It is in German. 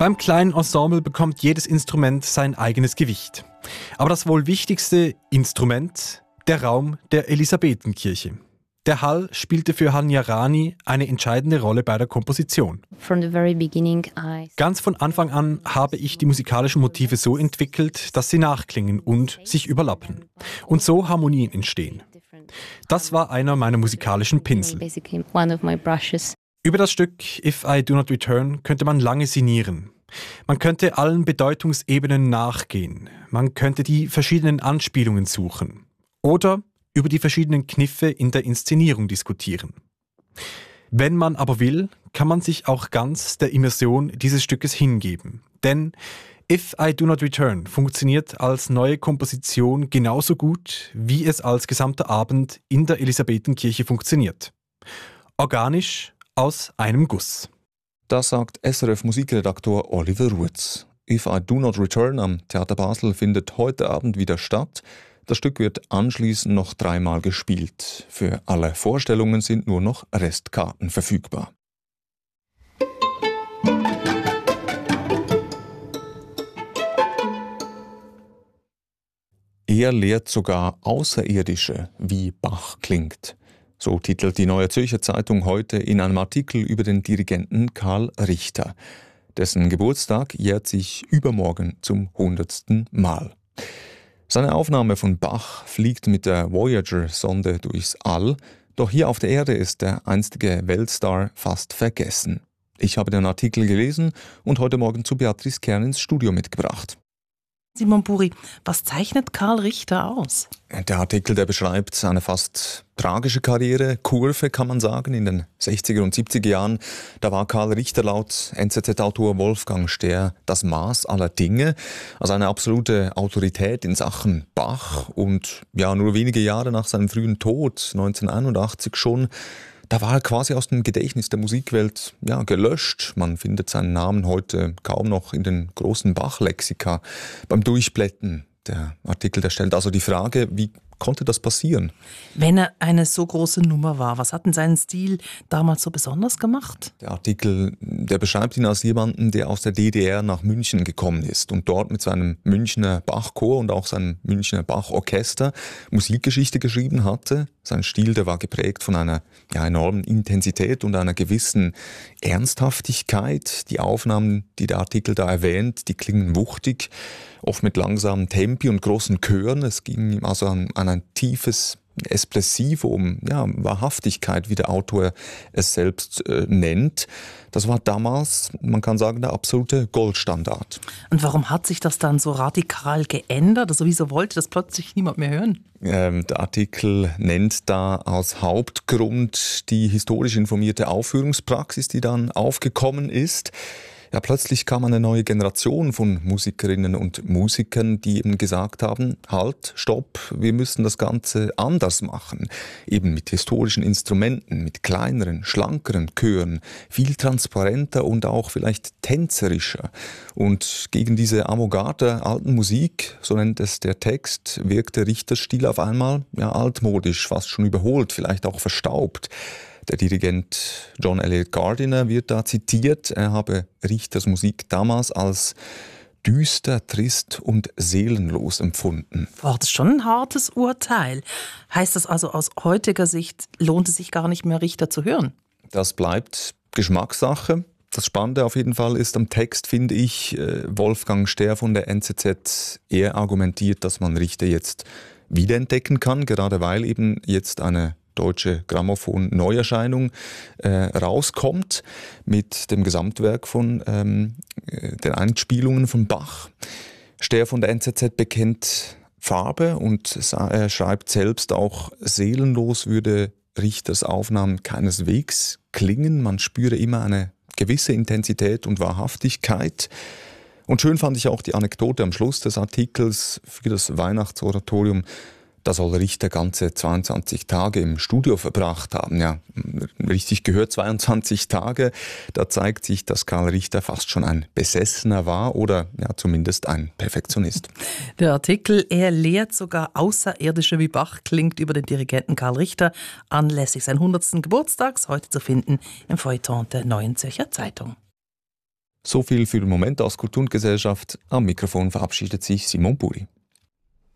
Beim kleinen Ensemble bekommt jedes Instrument sein eigenes Gewicht. Aber das wohl wichtigste Instrument, der Raum der Elisabethenkirche. Der Hall spielte für Hanya Rani eine entscheidende Rolle bei der Komposition. Ganz von Anfang an habe ich die musikalischen Motive so entwickelt, dass sie nachklingen und sich überlappen. Und so Harmonien entstehen. Das war einer meiner musikalischen Pinsel. Über das Stück If I Do Not Return könnte man lange sinnieren. Man könnte allen Bedeutungsebenen nachgehen. Man könnte die verschiedenen Anspielungen suchen. Oder über die verschiedenen Kniffe in der Inszenierung diskutieren. Wenn man aber will, kann man sich auch ganz der Immersion dieses Stückes hingeben. Denn If I Do Not Return funktioniert als neue Komposition genauso gut, wie es als gesamter Abend in der Elisabethenkirche funktioniert. Organisch aus einem Guss. Das sagt SRF-Musikredaktor Oliver Ruetz. If I Do Not Return am Theater Basel findet heute Abend wieder statt. Das Stück wird anschließend noch 3-mal gespielt. Für alle Vorstellungen sind nur noch Restkarten verfügbar. Er lehrt sogar Außerirdische, wie Bach klingt. So titelt die Neue Zürcher Zeitung heute in einem Artikel über den Dirigenten Karl Richter. Dessen Geburtstag jährt sich übermorgen zum 100. Mal. Seine Aufnahme von Bach fliegt mit der Voyager-Sonde durchs All, doch hier auf der Erde ist der einstige Weltstar fast vergessen. Ich habe den Artikel gelesen und heute Morgen zu Beatrice Kern ins Studio mitgebracht. Simon Buri, was zeichnet Karl Richter aus? Der Artikel, der beschreibt eine fast tragische Karriere, Kurve kann man sagen, in den 60er und 70er Jahren. Da war Karl Richter laut NZZ-Autor Wolfgang Stehr das Maß aller Dinge, also eine absolute Autorität in Sachen Bach. Und ja, nur wenige Jahre nach seinem frühen Tod, 1981 schon, da war er quasi aus dem Gedächtnis der Musikwelt gelöscht. Man findet seinen Namen heute kaum noch in den großen Bach-Lexika. Beim Durchblättern, der Artikel, der stellt also die Frage, wie konnte das passieren? Wenn er eine so große Nummer war, was hat denn seinen Stil damals so besonders gemacht? Der Artikel, der beschreibt ihn als jemanden, der aus der DDR nach München gekommen ist und dort mit seinem Münchner Bachchor und auch seinem Münchner Bachorchester Musikgeschichte geschrieben hatte. Sein Stil, der war geprägt von einer enormen Intensität und einer gewissen Ernsthaftigkeit. Die Aufnahmen, die der Artikel da erwähnt, die klingen wuchtig, oft mit langsamen Tempi und großen Chören. Es ging ihm also an ein tiefes Espressivo, um Wahrhaftigkeit, wie der Autor es selbst nennt. Das war damals, man kann sagen, der absolute Goldstandard. Und warum hat sich das dann so radikal geändert? Also wieso wollte das plötzlich niemand mehr hören? Der Artikel nennt da als Hauptgrund die historisch informierte Aufführungspraxis, die dann aufgekommen ist. Ja, plötzlich kam eine neue Generation von Musikerinnen und Musikern, die eben gesagt haben, halt, stopp, wir müssen das Ganze anders machen. Eben mit historischen Instrumenten, mit kleineren, schlankeren Chören, viel transparenter und auch vielleicht tänzerischer. Und gegen diese Avantgarde alten Musik, so nennt es der Text, wirkte Richters Stil auf einmal altmodisch, fast schon überholt, vielleicht auch verstaubt. Der Dirigent John Elliott Gardiner wird da zitiert. Er habe Richters Musik damals als düster, trist und seelenlos empfunden. War das schon ein hartes Urteil? Heißt das also, aus heutiger Sicht lohnt es sich gar nicht mehr, Richter zu hören? Das bleibt Geschmackssache. Das Spannende auf jeden Fall ist am Text, finde ich, Wolfgang Stehr von der NZZ, er argumentiert, dass man Richter jetzt wiederentdecken kann, gerade weil eben jetzt eine deutsche Grammophon-Neuerscheinung rauskommt mit dem Gesamtwerk von den Einspielungen von Bach. Stehr von der NZZ bekennt Farbe und er schreibt selbst auch, seelenlos würde Richters Aufnahmen keineswegs klingen. Man spüre immer eine gewisse Intensität und Wahrhaftigkeit. Und schön fand ich auch die Anekdote am Schluss des Artikels für das Weihnachtsoratorium. Da soll Richter ganze 22 Tage im Studio verbracht haben. Ja, richtig gehört, 22 Tage. Da zeigt sich, dass Karl Richter fast schon ein Besessener war oder zumindest ein Perfektionist. Der Artikel, er lehrt sogar Außerirdische wie Bach, klingt über den Dirigenten Karl Richter anlässlich seines 100. Geburtstags, heute zu finden im Feuilleton der Neuen Zürcher Zeitung. So viel für den Moment aus Kultur und Gesellschaft. Am Mikrofon verabschiedet sich Simon Puri.